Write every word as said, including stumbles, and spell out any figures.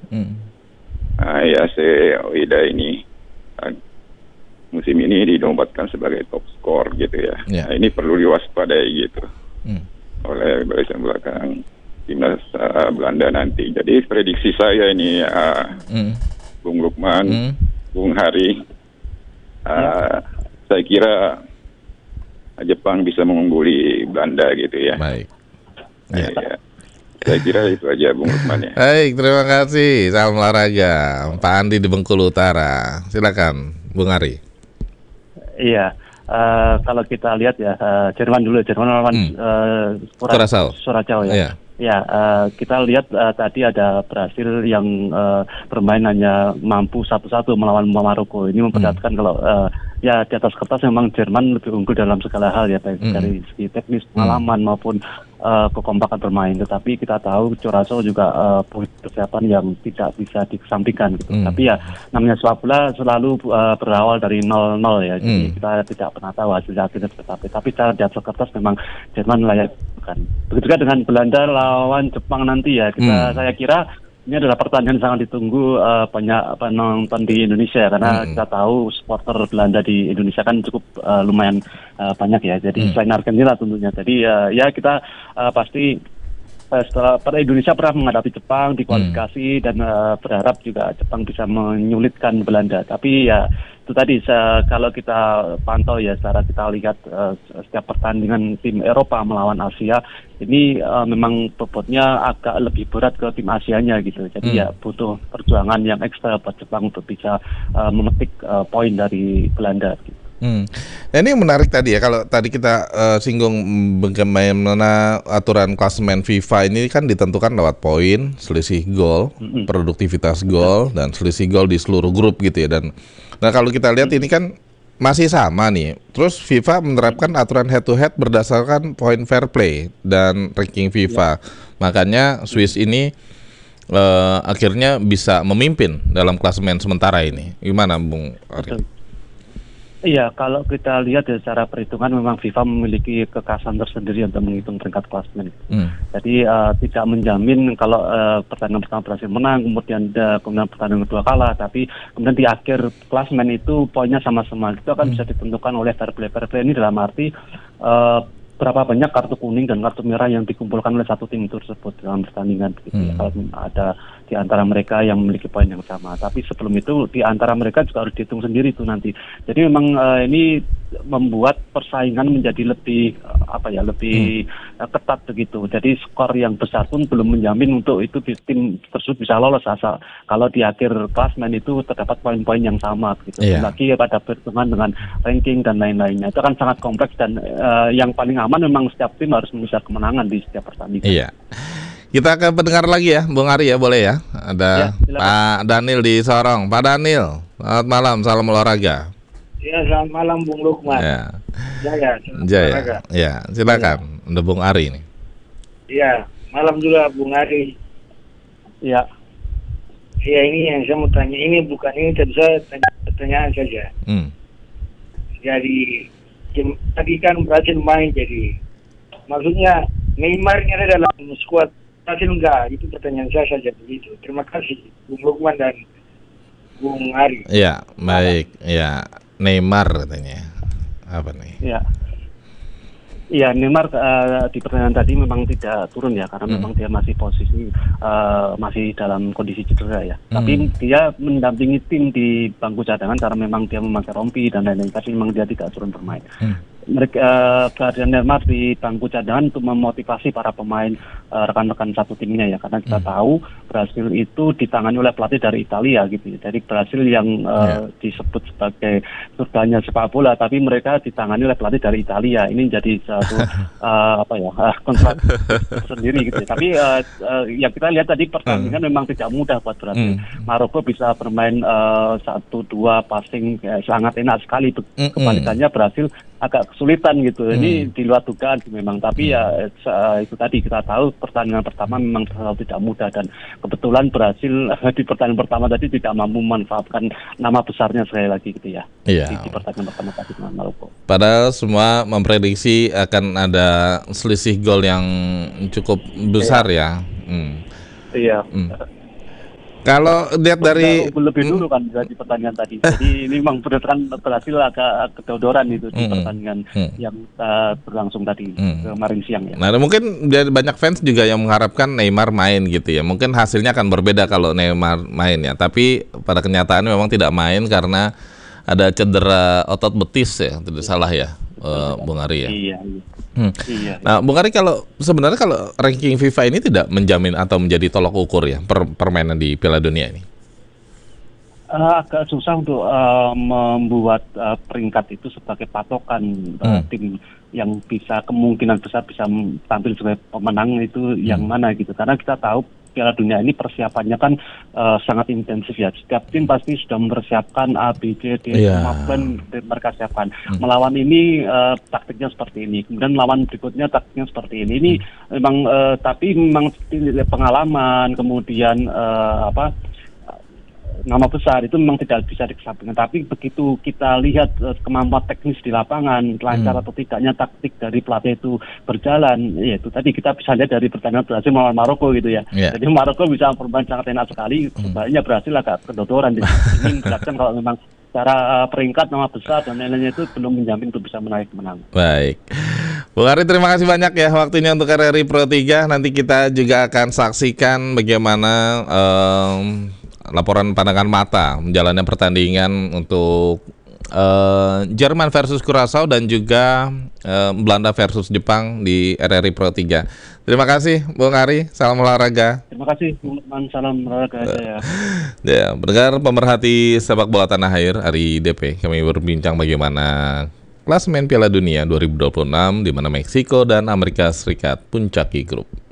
Hmm. Nah, ya si Wida ini uh, musim ini dinobatkan sebagai top skor gitu ya. Ya. Nah, ini perlu diwaspadai gitu Hmm. oleh barisan belakang timnas uh, Belanda nanti. Jadi prediksi saya ini uh, Hmm. Bung Lukman, Hmm. Bung Hari, uh, Ya. saya kira Jepang bisa mengungguli Belanda gitu ya. Baik. Nah, Ya. ya. Saya kira itu aja Bung Lukman ya. Baik, terima kasih. Salam olahraga, Pak Andi di Bengkulu Utara. Silakan, Bung Ari. Iya, uh, kalau kita lihat ya, uh, Jerman dulu, Jerman lawan Hmm. uh, Curaçao. Curaçao ya. Iya. Ya, uh, kita lihat uh, tadi ada Brasil yang uh, bermain hanya mampu satu-satu melawan Maroko. Ini memperlihatkan Hmm. kalau uh, ya di atas kertas memang Jerman lebih unggul dalam segala hal ya, baik Hmm. dari segi teknis, pengalaman maupun uh, kekompakan bermain. Tetapi kita tahu Curaçao juga uh, punya persiapan yang tidak bisa dikesampingkan gitu. Hmm. Tapi ya namanya sepak bola selalu uh, berawal dari nol nol ya. Jadi Hmm. kita tidak pernah tahu hasilnya akhirnya seperti apa. Tapi cara di atas kertas memang Jerman layak kan. Begitu juga dengan Belanda lawan Jepang nanti ya. Kita Hmm. saya kira ini adalah pertandingan yang sangat ditunggu uh, banyak penonton di Indonesia karena Hmm. kita tahu supporter Belanda di Indonesia kan cukup uh, lumayan uh, banyak ya. Jadi Hmm. selain Argentina tentunya. Jadi uh, ya kita uh, pasti uh, setelah pada Indonesia pernah menghadapi Jepang di kualifikasi dan uh, berharap juga Jepang bisa menyulitkan Belanda. Tapi ya itu tadi se- kalau kita pantau ya secara kita lihat uh, setiap pertandingan tim Eropa melawan Asia ini uh, memang bobotnya agak lebih berat ke tim Asianya gitu. Jadi Hmm. ya butuh perjuangan yang ekstra buat Jepang untuk bisa uh, memetik uh, poin dari Belanda gitu. Hmm. Nah, ini menarik tadi ya, kalau tadi kita uh, singgung bagaimana aturan klasemen FIFA ini kan ditentukan lewat poin, selisih gol, Mm-mm. produktivitas gol, dan selisih gol di seluruh grup gitu ya. Dan nah kalau kita lihat ini kan masih sama nih. Terus FIFA menerapkan aturan head to head berdasarkan poin fair play dan ranking FIFA. Makanya Swiss ini uh, akhirnya bisa memimpin dalam klasemen sementara ini. Gimana Bung Ari? Betul. Iya, kalau kita lihat ya secara perhitungan memang FIFA memiliki kekhasan tersendiri untuk menghitung peringkat klasemen. Hmm. Jadi uh, tidak menjamin kalau uh, pertandingan pertama berhasil menang, kemudian uh, kemudian pertandingan kedua kalah, tapi kemudian di akhir klasemen itu poinnya sama-sama. Itu akan Hmm. bisa ditentukan oleh fair play. Fair play ini dalam arti uh, berapa banyak kartu kuning dan kartu merah yang dikumpulkan oleh satu tim tersebut dalam pertandingan. Gitu ya. Hmm. Kalau ada di antara mereka yang memiliki poin yang sama. Tapi sebelum itu di antara mereka juga harus dihitung sendiri itu nanti. Jadi memang uh, ini membuat persaingan menjadi lebih uh, apa ya lebih hmm. uh, ketat begitu. Jadi skor yang besar pun belum menjamin untuk itu di tim tersebut bisa lolos asal kalau di akhir klasemen itu terdapat poin-poin yang sama gitu. Iya. Lagi pada perhitungan dengan ranking dan lain-lainnya. Itu kan sangat kompleks dan uh, yang paling aman memang setiap tim harus mengejar kemenangan di setiap pertandingan. Iya. Kita ke pendengar lagi ya, Bung Ari ya, boleh ya? Ada Ya, silakan. Pak Daniel di Sorong. Pak Daniel, selamat malam, salam olahraga. Ya, selamat malam Bung Lukman. Ya, Jaya, selamat Jaya. olahraga. Ya, silakan. Ada Bung Ari nih. Iya, malam juga Bung Ari. Ya. Iya, ini yang saya mau tanya, ini bukan ini tapi saya tanya pertanyaan saja. Hmm. Jadi jem- tadi kan Brasil main, jadi maksudnya Neymar ini ada dalam skuad Brasil enggak? Itu pertanyaan saya saja begitu. Terima kasih Bung Lukman dan Bung Ari. Ya, baik. Ya, Neymar katanya. Apa nih? Ya. Iya, Neymar uh, di pertandingan tadi memang tidak turun ya karena Hmm. memang dia masih posisi uh, masih dalam kondisi cedera ya. Hmm. Tapi dia mendampingi tim di bangku cadangan karena memang dia memakai rompi dan lain-lain. Tapi memang dia tidak turun bermain. Hmm. Mereka uh, kehadiran Neymar di bangku cadangan untuk memotivasi para pemain uh, rekan-rekan satu timnya ya karena kita Hmm. tahu Brasil itu ditangani oleh pelatih dari Italia gitu. Jadi Brasil yang uh, Yeah. disebut sebagai surganya sepak bola tapi mereka ditangani oleh pelatih dari Italia. Ini jadi satu uh, apa ya uh, kontrak sendiri gitu. Tapi uh, uh, yang kita lihat tadi pertandingan memang tidak mudah buat Brasil. Hmm. Maroko bisa bermain uh, satu dua passing uh, sangat enak sekali. Hmm. Kebalikannya Brasil agak kesulitan gitu. Hmm. Ini di luar dugaan sih memang. Tapi ya uh, itu tadi kita tahu pertandingan pertama memang selalu tidak mudah dan kebetulan Brasil uh, di pertandingan pertama tadi tidak mampu memanfaatkan nama besarnya sekali lagi gitu ya. Iya. Di, di pertandingan pertama tadi dengan Maroko. Padahal semua memprediksi akan ada selisih gol yang cukup besar ya. Hmm. Iya. Hmm. Kalau lihat dari Udah lebih dulu kan di pertandingan tadi. Jadi ini memang berdasarkan berhasil agak kedodoran itu di Hmm. pertandingan Hmm. yang uh, berlangsung tadi Hmm. kemarin siang ya. Nah, mungkin dari banyak fans juga yang mengharapkan Neymar main gitu ya. Mungkin hasilnya akan berbeda kalau Neymar main ya. Tapi pada kenyataannya memang tidak main karena ada cedera otot betis ya, tidak salah ya, uh, Bung Ari ya. Iya, iya. Hmm. Iya. Nah, Bung Ari, kalau sebenarnya kalau ranking FIFA ini tidak menjamin atau menjadi tolok ukur ya per permainan di Piala Dunia ini. Uh, agak susah untuk uh, membuat uh, peringkat itu sebagai patokan uh, Hmm. tim yang bisa kemungkinan besar bisa tampil sebagai pemenang itu yang Hmm. mana gitu. Karena kita tahu Piala Dunia ini persiapannya kan uh, sangat intensif ya. Setiap tim pasti sudah mempersiapkan A, B, C, D, Iya. semua plan mereka siapkan. Hmm. Melawan ini uh, taktiknya seperti ini. Kemudian melawan berikutnya taktiknya seperti ini. Ini memang uh, tapi memang pengalaman kemudian uh, apa nama besar itu memang tidak bisa dikesampingkan. Tapi begitu kita lihat uh, kemampuan teknis di lapangan, lancar Hmm. atau tidaknya taktik dari pelatih itu berjalan, ya itu tadi kita bisa lihat dari pertandingan Brasil melawan Maroko gitu ya. Yeah. Jadi Maroko bisa bermain sangat enak sekali, sebaliknya Brasil agak kedodoran. Jadi ini menjelaskan kalau memang secara uh, peringkat nama besar dan lain-lainnya itu belum menjamin untuk bisa menaik menang. Baik. Bung Ari, terima kasih banyak ya waktunya untuk R R I Pro tiga. Nanti kita juga akan saksikan bagaimana em, laporan pandangan mata menjalannya pertandingan untuk eh, Jerman versus Curaçao dan juga eh, Belanda versus Jepang di R R I Pro tiga. Terima kasih Bung Ari, salam olahraga. Terima kasih, teman salam olahraga saya. Ya, pendengar pemerhati sepak bola tanah air, hari D P, kami berbincang bagaimana klasemen Piala Dunia dua ribu dua puluh enam di mana Meksiko dan Amerika Serikat puncaki grup.